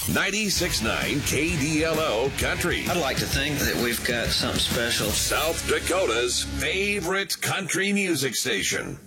96.9 KDLO Country. I'd like to think that we've got something special. South Dakota's favorite country music station.